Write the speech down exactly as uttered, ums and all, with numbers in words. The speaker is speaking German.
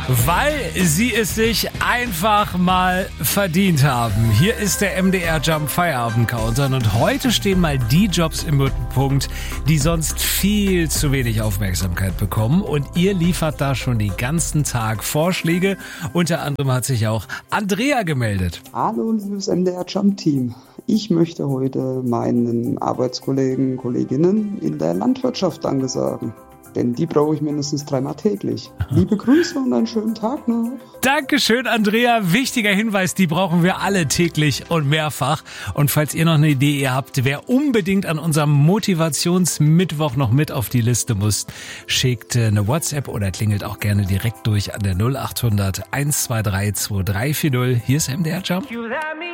Weil sie es sich einfach mal verdient haben. Hier ist der M D R Jump Feierabend Countdown und heute stehen mal die Jobs im Mittelpunkt, die sonst viel zu wenig Aufmerksamkeit bekommen, und ihr liefert da schon den ganzen Tag Vorschläge. Unter anderem hat sich auch Andrea gemeldet. Hallo liebes M D R Jump Team. Ich möchte heute meinen Arbeitskollegen, Kolleginnen in der Landwirtschaft Danke sagen. Denn die brauche ich mindestens dreimal täglich. Liebe Grüße und einen schönen Tag noch. Dankeschön, Andrea. Wichtiger Hinweis, die brauchen wir alle täglich und mehrfach. Und falls ihr noch eine Idee habt, wer unbedingt an unserem Motivationsmittwoch noch mit auf die Liste muss, schickt eine WhatsApp oder klingelt auch gerne direkt durch an der null acht hundert eins zwei drei zwei drei vier null. Hier ist M D R Jump.